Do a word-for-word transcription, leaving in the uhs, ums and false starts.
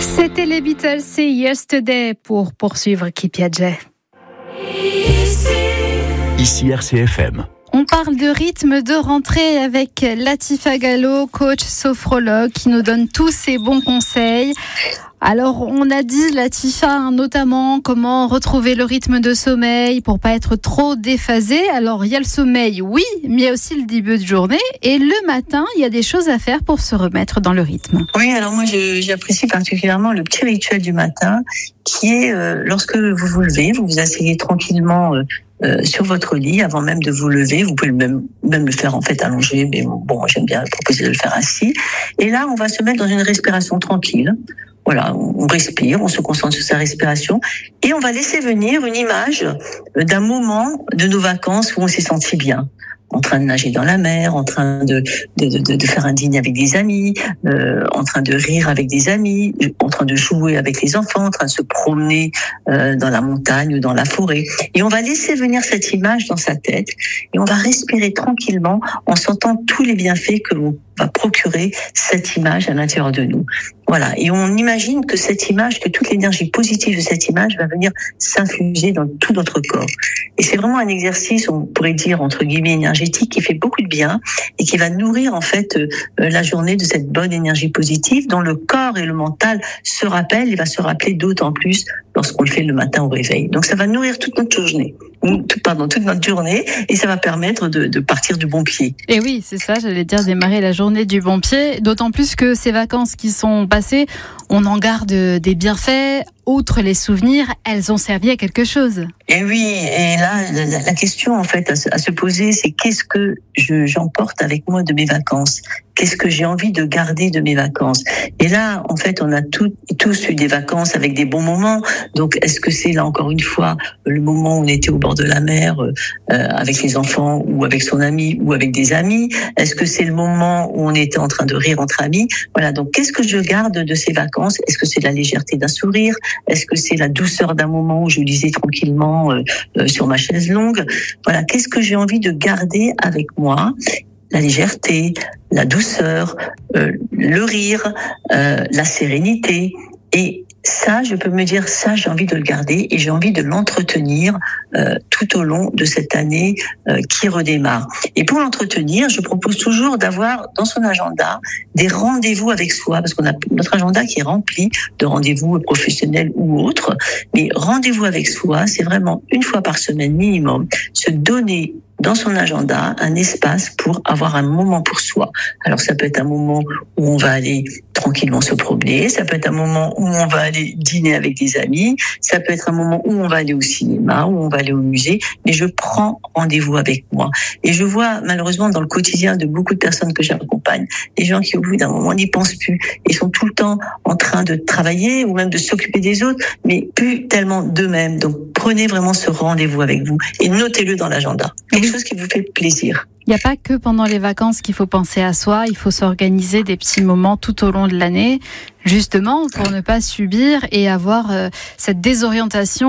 C'était les Beatles, c'est Yesterday pour poursuivre Keep Piaget. Ici R C F M. On parle de rythme de rentrée avec Latifa Gallo, coach sophrologue, qui nous donne tous ses bons conseils. Alors, on a dit, Latifa, hein, notamment comment retrouver le rythme de sommeil pour pas être trop déphasé. Alors, il y a le sommeil, oui, mais il y a aussi le début de journée. Et le matin, il y a des choses à faire pour se remettre dans le rythme. Oui, alors moi, je, j'apprécie particulièrement le petit rituel du matin, qui est euh, lorsque vous vous levez, vous vous asseyez tranquillement euh, Euh, sur votre lit avant même de vous lever. Vous pouvez même, même le faire en fait allongé, mais bon, moi j'aime bien proposer de le faire assis. Et là, on va se mettre dans une respiration tranquille. Voilà, on respire, on se concentre sur sa respiration et on va laisser venir une image d'un moment de nos vacances où on s'est senti bien. En train de nager dans la mer, en train de de de, de faire un dîner avec des amis, euh, en train de rire avec des amis, en train de jouer avec les enfants, en train de se promener euh, dans la montagne ou dans la forêt. Et on va laisser venir cette image dans sa tête et on va respirer tranquillement en sentant tous les bienfaits que l'on va procurer cette image à l'intérieur de nous. Voilà. Et on imagine que cette image, que toute l'énergie positive de cette image va venir s'infuser dans tout notre corps. Et c'est vraiment un exercice, on pourrait dire, entre guillemets, énergétique, qui fait beaucoup de bien et qui va nourrir, en fait, euh, la journée de cette bonne énergie positive dont le corps et le mental se rappellent et va se rappeler d'autant plus lorsqu'on le fait le matin au réveil. Donc, ça va nourrir toute notre journée. Pardon, toute notre journée, et ça va permettre de, de partir du bon pied. Et oui, c'est ça, j'allais dire démarrer la journée du bon pied, d'autant plus que ces vacances qui sont passées, on en garde des bienfaits, outre les souvenirs, elles ont servi à quelque chose. Et oui, et là, la, la question en fait à se, à se poser, c'est qu'est-ce que je, j'emporte avec moi de mes vacances ? Qu'est-ce que j'ai envie de garder de mes vacances ? Et là, en fait, on a tout, tous eu des vacances avec des bons moments. Donc, est-ce que c'est là encore une fois le moment où on était au bord de la mer euh, avec les enfants ou avec son ami ou avec des amis ? Est-ce que c'est le moment où on était en train de rire entre amis ? Voilà. Donc, qu'est-ce que je garde de ces vacances ? Est-ce que c'est la légèreté d'un sourire ? Est-ce que c'est la douceur d'un moment où je lisais tranquillement euh, euh, sur ma chaise longue ? Voilà. Qu'est-ce que j'ai envie de garder avec moi ? La légèreté, la douceur, euh, le rire, euh, la sérénité. Et ça, je peux me dire, ça, j'ai envie de le garder et j'ai envie de l'entretenir euh, tout au long de cette année euh, qui redémarre. Et pour l'entretenir, je propose toujours d'avoir dans son agenda des rendez-vous avec soi, parce qu'on a notre agenda qui est rempli de rendez-vous professionnels ou autres. Mais rendez-vous avec soi, c'est vraiment une fois par semaine minimum, se donner dans son agenda un espace pour avoir un moment pour soi. Alors ça peut être un moment où on va aller tranquillement se promener, ça peut être un moment où on va aller dîner avec des amis, ça peut être un moment où on va aller au cinéma, où on va aller au musée, mais je prends rendez-vous avec moi. Et je vois malheureusement dans le quotidien de beaucoup de personnes que j'accompagne, des gens qui au bout d'un moment n'y pensent plus, ils sont tout le temps en train de travailler ou même de s'occuper des autres, mais plus tellement d'eux-mêmes. Donc prenez vraiment ce rendez-vous avec vous et notez-le dans l'agenda. Quelque chose qui vous fait plaisir. Il n'y a pas que pendant les vacances qu'il faut penser à soi, il faut s'organiser des petits moments tout au long de l'année, justement pour ne pas subir et avoir euh, cette désorientation